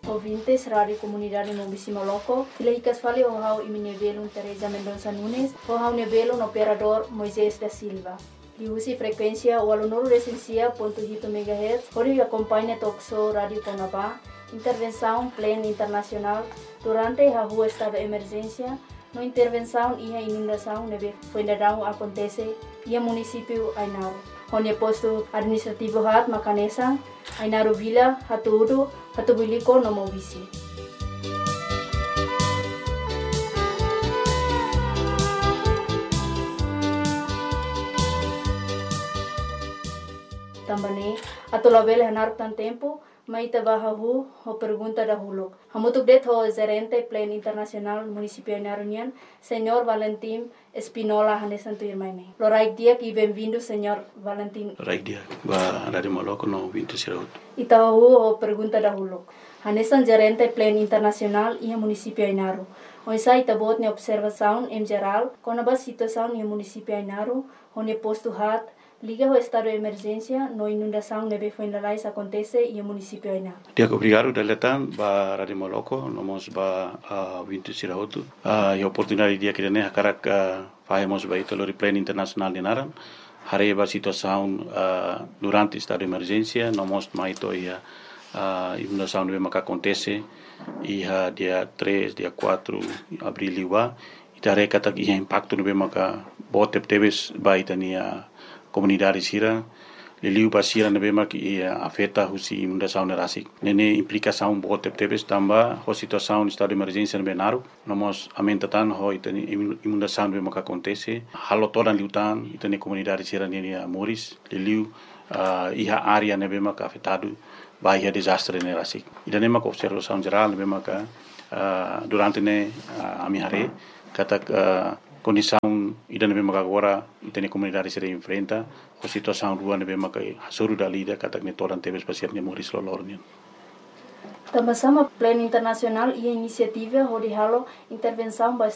ouvintes Rádio Comunidade Mombisi Moloco, Filhicas fale o hau iminevelo Teresa Mendonça Nunes, o hau nevelo no operador Moisés da Silva. E use frequência o aluno recensia.8 MHz, onde acompanha talk show Rádio Conabá, intervenção plena internacional durante a rua estado de emergência, no intervenção e a inundação foi acontece e a município Ainaro. Onde posto administrativo hat Macanesa, Ainaro Vila, Hatuudu, Hatubuliko no Mombisi. Também, atau label hanar tan tempo, mai tabahahu ho pergunta dahulu. Hamutuk det ho gerente plan internasional municipio Ainarunian, Senhor Valentim Espinola Hanesan Tuirmaine. Loraik dia e bem-vindo, Senhor Valentim. Loraik dia, ba Rádio Moloco no 26. Itahu ho pergunta dahulu. Hanesan gerente plan internasional e municipio Ainaru. Oisa itabot ne observação em geral, com a situação no município Ainaru, onde posto hat liga o estado de emergência, no inundação neve foi na lais acontece e o município Ainaru. Dia obrigado deletan ba Rádio Moloco, nomos ba 26. E oportunidade dia que ne hakarak fazemos ba ito lori plan internacional de Naran. Hare ba situação durante estado de emergência, nomos maito ia inundação neve maka acontece e dia 3, dia 4 abril liwa. Itare kata ia impacto neve maka botep teves ba itania comunidade sira liliu basira nebe mak afeta husi inundação nerasik nene implicação bote tebes tamba ho situação estado de emergência nebe naru nomos amentatan ho itani inundação nebe mak acontece halo todan liutan itani comunidade sira nene moris liliu iha área nebe mak afetado bahia desastre nerasik idane mak observação geral nebe mak durante ne amihare kata condição ida nebe maka agora itene comunidade se enfrenta a situação rua nebe maka hasuru dalida kata ne toran tebes pasir ne moris lolornian. Também sama plan internacional e iniciativa hodi halo intervenção